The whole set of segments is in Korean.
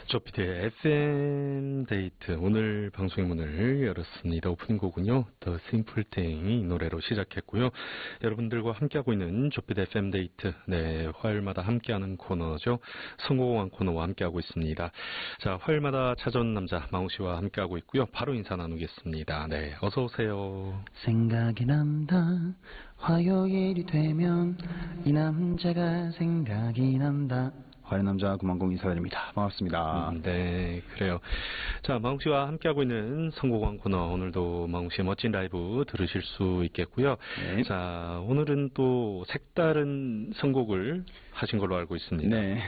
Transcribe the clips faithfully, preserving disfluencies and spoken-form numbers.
조피디의 에프엠 데이트 오늘 방송의 문을 열었습니다. 오프닝 곡은요 The Simple Thing 노래로 시작했고요. 여러분들과 함께하고 있는 조피디 에프엠 데이트 네 화요일마다 함께하는 코너죠. 성공한 코너와 함께하고 있습니다. 자 화요일마다 찾아온 남자 마웅씨와 함께하고 있고요. 바로 인사 나누겠습니다. 네 어서 오세요. 생각이 난다. 화요일이 되면 이 남자가 생각이 난다. 화요일 남자 구만공 인사드립니다. 반갑습니다. 음, 네, 그래요. 자, 마웅씨와 함께하고 있는 성공한 코너. 오늘도 마웅씨의 멋진 라이브 들으실 수 있겠고요. 네. 자, 오늘은 또 색다른 선곡을 하신 걸로 알고 있습니다. 네.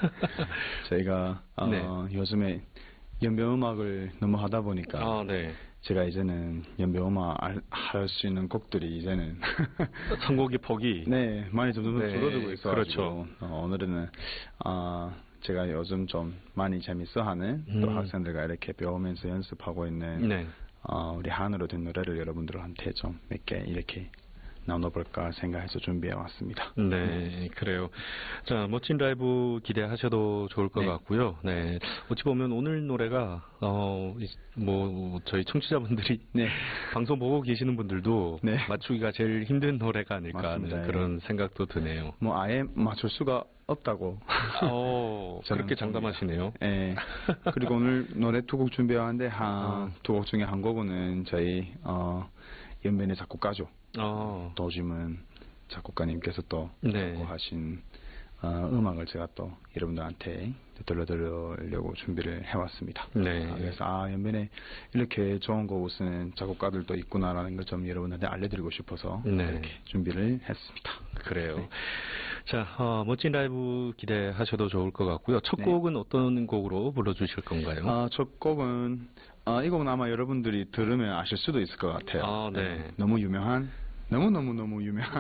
저희가 어, 네. 요즘에 연배음악을 너무 하다 보니까 아, 네. 제가 이제는 연배음악 할 수 있는 곡들이 이제는 선곡의 폭이 네 많이 점점 네, 줄어들고 있어가지고 그렇죠. 어, 오늘은 아 제가 요즘 좀 많이 재밌어하는 음. 또 학생들과 이렇게 배우면서 연습하고 있는 네. 어, 우리 한으로 된 노래를 여러분들한테 좀 몇 개 이렇게 나눠볼까 생각해서 준비해 왔습니다. 네, 그래요. 자, 멋진 라이브 기대하셔도 좋을 것 네. 같고요. 네. 어찌 보면 오늘 노래가, 어, 이- 뭐, 저희 청취자분들이 네. 방송 보고 계시는 분들도 네. 맞추기가 제일 힘든 노래가 아닐까 맞습니다. 하는 그런 생각도 드네요. 뭐 아예 맞출 수가 없다고. 어, 저는 그렇게 봅니다. 장담하시네요. 예. 그리고 오늘 노래 두 곡 준비하는데 한 두 곡 어. 중에 한 곡은 저희 어 연변의 작곡가죠. 어, 도지문 작곡가님께서 또 네. 작곡하신 어, 음악을 제가 또 여러분들한테 들려드리려고 준비를 해왔습니다. 네. 아, 그래서 아 연변에 이렇게 좋은 곡을 쓰는 작곡가들도 있구나라는 걸 좀 여러분한테 알려드리고 싶어서 네. 이렇게 준비를 했습니다. 그래요. 네. 자, 어, 멋진 라이브 기대하셔도 좋을 것 같고요. 첫 네. 곡은 어떤 곡으로 불러주실 건가요? 아, 첫 곡은 아, 이 곡은 아마 여러분들이 들으면 아실 수도 있을 것 같아요. 아, 네. 너무 유명한 너무 너무 너무 유명한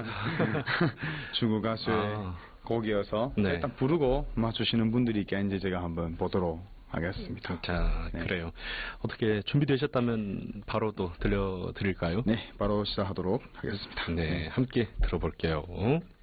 중국 가수의 아. 곡이어서 네. 일단 부르고 맞추시는 분들이 있겠는지 제가 한번 보도록 하겠습니다. 자, 네. 그래요. 어떻게 준비되셨다면 바로 또 들려드릴까요? 네, 바로 시작하도록 하겠습니다. 네, 함께 들어볼게요.